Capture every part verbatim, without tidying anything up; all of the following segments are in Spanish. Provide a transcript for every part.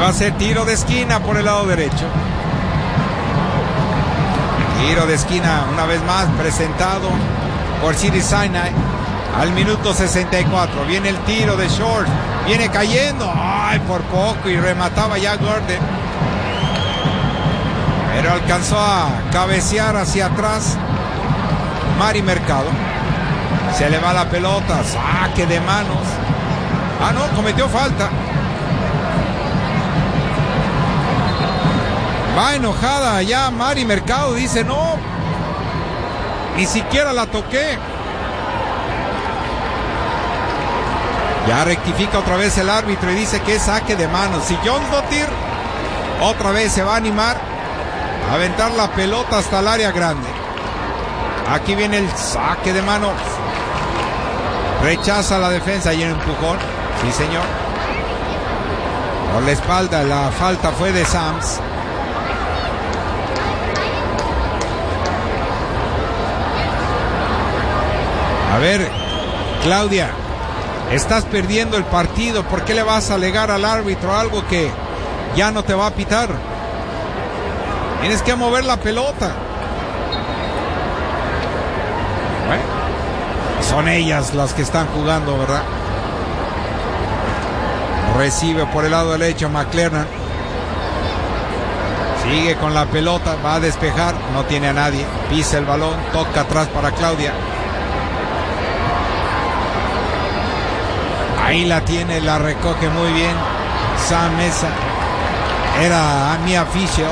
va a ser tiro de esquina por el lado derecho. Tiro de esquina una vez más presentado por City-Sinai al minuto sesenta y cuatro. Viene el tiro de Short, viene cayendo, ay, por poco, y remataba ya Gordon, pero alcanzó a cabecear hacia atrás Mari Mercado. Se le va la pelota, saque de manos. Ah, no, cometió falta. Va enojada ya Mari Mercado, dice no, ni siquiera la toqué. Ya rectifica otra vez el árbitro y dice que es saque de manos. Y Jónsdóttir otra vez se va a animar a aventar la pelota hasta el área grande. Aquí viene el saque de manos. Rechaza la defensa y el empujón. Sí, señor. Por la espalda, la falta fue de Sams. A ver, Claudia, estás perdiendo el partido. ¿Por qué le vas a alegar al árbitro algo que ya no te va a pitar? Tienes que mover la pelota. Bueno, son ellas las que están jugando, ¿verdad? Recibe por el lado derecho McClernand. Sigue con la pelota, va a despejar, no tiene a nadie. Pisa el balón, toca atrás para Claudia. Ahí la tiene, la recoge muy bien Sam Mesa. Era Mia Fisher.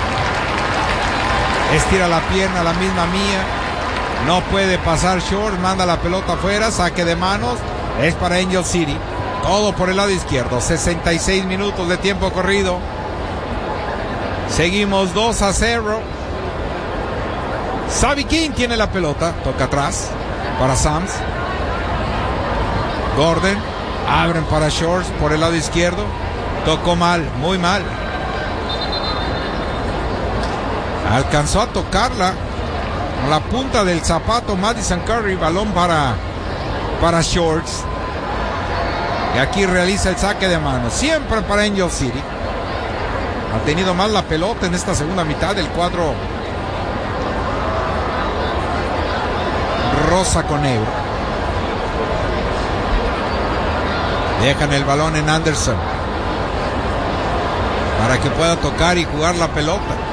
Estira la pierna, la misma Mia. No puede pasar Short, manda la pelota afuera, saque de manos. Es para Angel City. Todo por el lado izquierdo. sesenta y seis minutos de tiempo corrido. Seguimos dos a cero. Xavi King tiene la pelota. Toca atrás para Sams. Gordon. Abren para Shorts por el lado izquierdo. Tocó mal, muy mal. Alcanzó a tocarla con la punta del zapato Madison Curry. Balón para, para Shorts. Y aquí realiza el saque de mano. Siempre para Angel City. Ha tenido mal la pelota en esta segunda mitad del cuadro rosa con negro. Dejan el balón en Anderson para que pueda tocar y jugar la pelota.